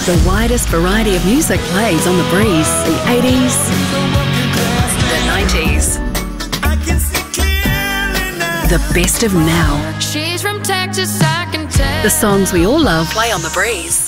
The widest variety of music plays on The Breeze. The 80s, the 90s, the best of now. She's from Texas, I can tell. The songs we all love play on The Breeze.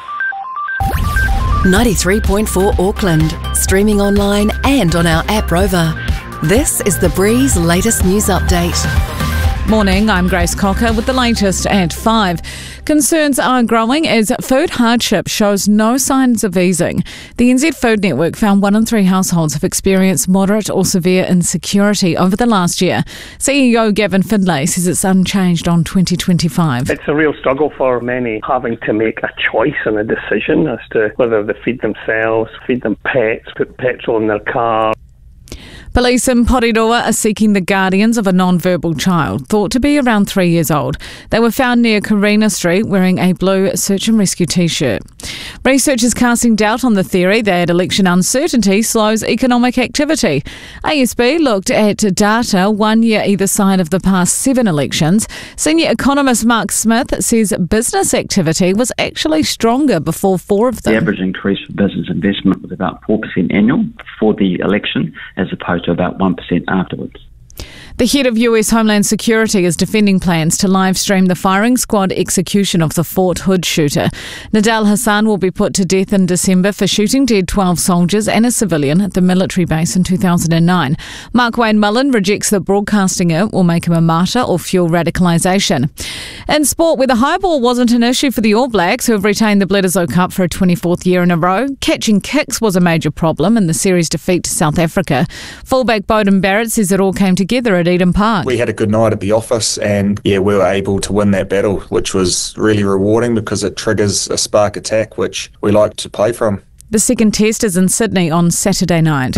93.4 Auckland, streaming online and on our app Rover. This is The Breeze latest news update. Morning, I'm Grace Cocker with the latest at 5. Concerns are growing as food hardship shows no signs of easing. The NZ Food Network found 1 in 3 households have experienced moderate or severe insecurity over the last year. CEO Gavin Findlay says it's unchanged on 2025. It's a real struggle for many, having to make a choice and a decision as to whether they feed themselves, feed them pets, put petrol in their car. Police in Porirua are seeking the guardians of a non-verbal child, thought to be around 3 years old. They were found near Karina Street wearing a blue search and rescue t-shirt. Researchers casting doubt on the theory that election uncertainty slows economic activity. ASB looked at data 1 year either side of the past 7 elections. Senior economist Mark Smith says business activity was actually stronger before 4 of them. The average increase for business investment was about 4% annual for the election, as opposed to about 1% afterwards. The head of US Homeland Security is defending plans to live stream the firing squad execution of the Fort Hood shooter. Nadal Hassan will be put to death in December for shooting dead 12 soldiers and a civilian at the military base in 2009. Mark Wayne Mullen rejects that broadcasting it will make him a martyr or fuel radicalisation. In sport, where the high ball wasn't an issue for the All Blacks, who have retained the Bledisloe Cup for a 24th year in a row, catching kicks was a major problem in the series defeat to South Africa. Fullback Beauden Barrett says it all came together at Eden Park. We had a good night at the office and we were able to win that battle, which was really rewarding because it triggers a spark attack which we like to play from. The second test is in Sydney on Saturday night.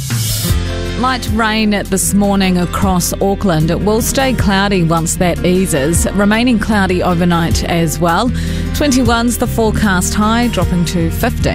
Light rain this morning across Auckland. It will stay cloudy once that eases, remaining cloudy overnight as well. 21's the forecast high, dropping to 15.